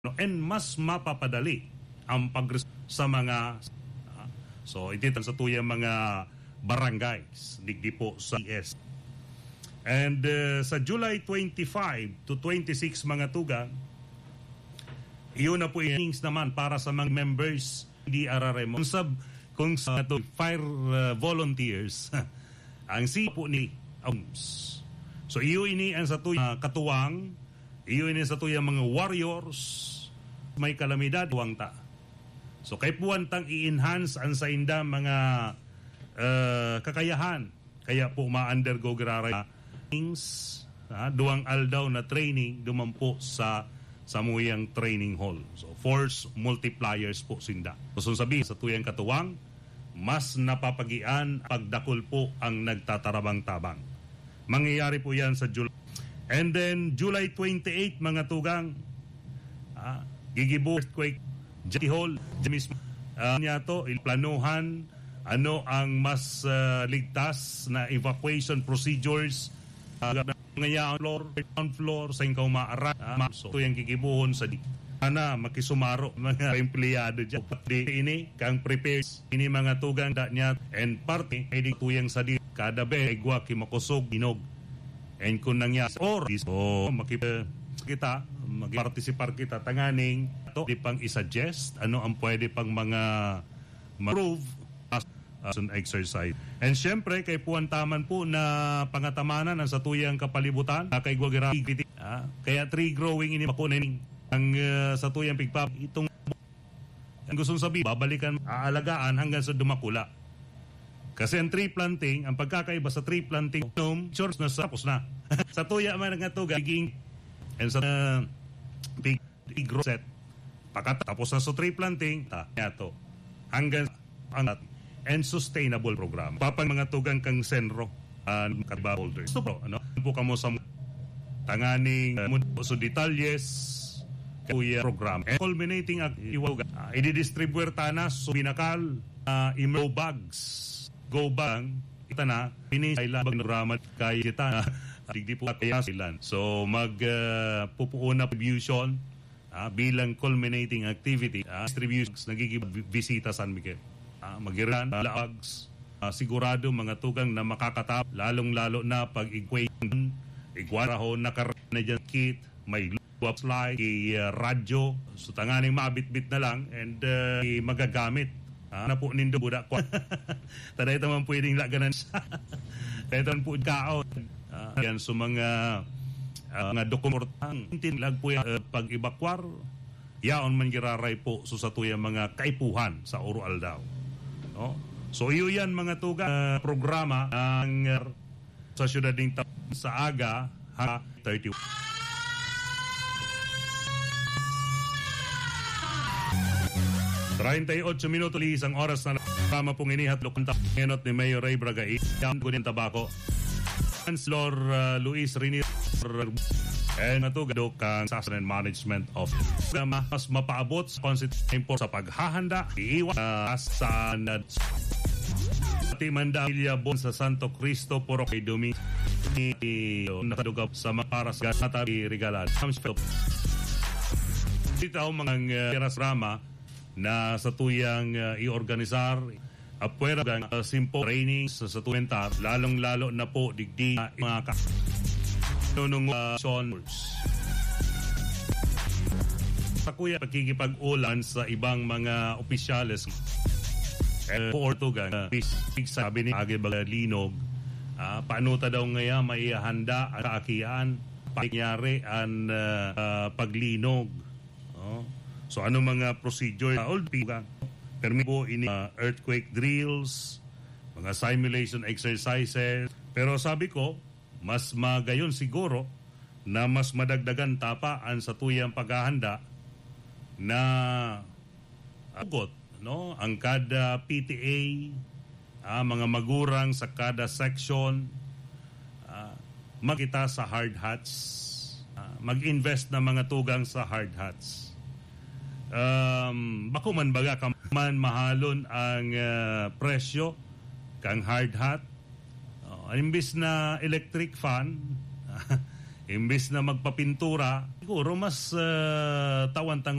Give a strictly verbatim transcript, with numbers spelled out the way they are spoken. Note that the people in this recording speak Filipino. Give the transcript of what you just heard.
no, and mas mapapadali ang pag sa mga uh, so ititan sa tuyang mga barangays digdi po sa E S. And uh, sa July twenty-five to twenty-six mga tugang, iyon na po yung naman para sa mga members di Araremo. Kung sa, kung sa to, fire uh, volunteers, ang si po ni Aums. So iyo ini ang sa tuyang uh, katuwang, iyo ini sa tuyang mga warriors, may kalamidad, tuwang ta. So kay puwantang i-enhance ang sa inda mga uh, kakayahan. Kaya po ma-undergo graray things, uh, duwang aldaw na training dumampo sa samuyang training hall. So force multipliers po sinda. So sabihin sa tuyang katuwang, mas napapagian pagdakol po ang nagtatarabang-tabang. Mangyayari po yan sa July. And then July twenty-eight mga tugang, uh, gigibo earthquake J Hall mismo uh, niya to iplanuhan ano ang mas uh, ligtas na evacuation procedures uh, ngayon floor ground floor sa inkaw maara uh, so ito yung kikibuhon sa di ana makisumaro mga empleyado dyan di ini kang prepares ini mga tugang da niya and parte ay di tuyang sa di kada be igwa kimakusog binog and kung nangyas or so makip kita mag-participar kita tanganing to di pang i-suggest ano ang pwede pang mga ma-prove as, as an exercise. And syempre kay puwantaman po na pangatamanan ang satuyang kapalibutan kay Guagara ah, kaya tree growing ini makunin ang uh, satuyang pigpap itong ang gustong sabihin babalikan aalagaan hanggang sa dumakula. Kasi ang tree planting ang pagkakaiba sa tree planting um, sure na tapos na. Sa tuya man nga to giging and sa uh, big, big set pagkatapos na sa tree planting ta yato hanggang ang and sustainable program papang mga tugang kang senro uh, katiba holders so po ano po kamo sa tanganing uh, so detalles kuya program and culminating at iwag uh, i-distribute tanas so binakal uh, imo bags go bang ita na pinisay labag na ramat kay kita na digdi po kaya silan. So mag uh, pupuuna distribution uh, bilang culminating activity uh, distributions nagiging bisita San Miguel. Uh, Magiran, uh, lags, uh, sigurado mga tugang na makakatap lalong-lalo na pag equate igwaraho nakar na dyan kit may luwap slide i uh, radyo so tanganing mabit-bit na lang and uh, magagamit uh, na po nindo budak ko. Taday ito man pwedeng laganan taday ito po kao Uh, yan so mga uh, mga dokumentang tinlag po yung uh, pag-evacuar yaon man giraray po so sa tuyang mga kaipuhan sa Oro Aldao no? So iyo yan mga tuga uh, programa ang uh, sa syudad ng sa aga ha thirty thirty-eight minuto isang oras na programa pong inihatlok ng tapangenot ni Mayor Ray Bragay yan kunin tabako Chancellor uh, Luis Rinier and natugado kang Assessment and Management of mas mapaabot sa constitution sa paghahanda iiwan uh, sa Ati Manda Ilya Bon sa Santo Cristo Puro kay Domingo nakadugap sa maparas ganata regalan dito mga uh, rama na sa tuyang uh, i-organisar apuera gang uh, simple training sa sa tuwentar lalong-lalo na po digdi uh, mga nunong uh, sonors sa kuya pagkikipag-ulan sa ibang mga opisyales eh, or to gang uh, big sabi ni agi baga linog uh, paano ta daw ngaya maihanda ang kaakian pangyari ang uh, uh, paglinog oh. So ano mga procedure uh, old people permi po ini uh, earthquake drills, mga simulation exercises. Pero sabi ko, mas magayon siguro na mas madagdagan tapaan sa tuyang paghahanda na agot, no? Ang kada P T A, ah, mga magurang sa kada section, ah, makita sa hard hats, ah, mag-invest na mga tugang sa hard hats. Um, bako man baga man mahalon ang uh, presyo kang hard hat oh, imbis na electric fan imbis na magpapintura siguro mas uh, tawantang